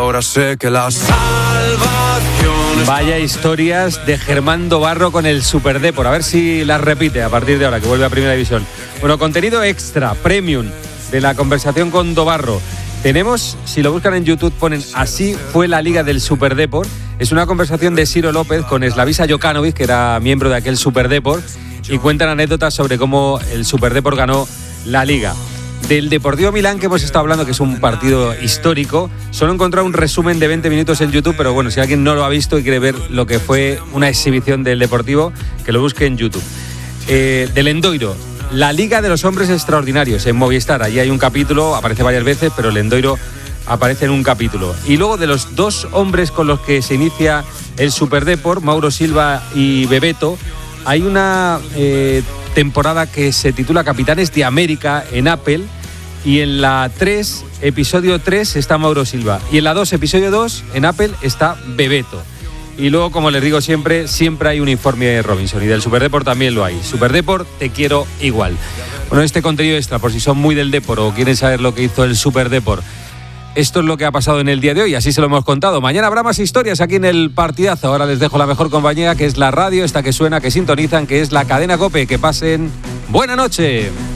ahora sé que la salvación... Vaya historias de Germán Dobarro con el Superdepor. A ver si las repite a partir de ahora, que vuelve a Primera División. Bueno, contenido extra, premium, de la conversación con Dobarro. Tenemos, si lo buscan en YouTube, ponen Así fue la Liga del Superdepor. Es una conversación de Ciro López con Slavisa Jokanovic, que era miembro de aquel Superdepor, y cuentan anécdotas sobre cómo el Superdepor ganó la Liga. Del Deportivo Milán, que hemos estado hablando, que es un partido histórico, solo he encontrado un resumen de 20 minutos en YouTube, pero bueno, si alguien no lo ha visto y quiere ver lo que fue una exhibición del Deportivo, que lo busque en YouTube. Del Endoiro, la Liga de los Hombres Extraordinarios, en Movistar. Allí hay un capítulo, aparece varias veces, pero el Endoiro aparece en un capítulo. Y luego de los dos hombres con los que se inicia el Superdepor, Mauro Silva y Bebeto, hay una temporada que se titula Capitanes de América en Apple, y en la 3, episodio 3, está Mauro Silva, y en la 2, episodio 2, en Apple está Bebeto. Y luego, como les digo siempre hay un informe de Robinson, y del Superdepor también lo hay. Superdepor, te quiero igual. Bueno, este contenido extra, por si son muy del Depor o quieren saber lo que hizo el Superdepor, esto es lo que ha pasado en el día de hoy, así se lo hemos contado. Mañana habrá más historias aquí en el Partidazo. Ahora les dejo la mejor compañía, que es la radio, esta que suena, que sintonizan, que es la cadena COPE. Que pasen buena noche.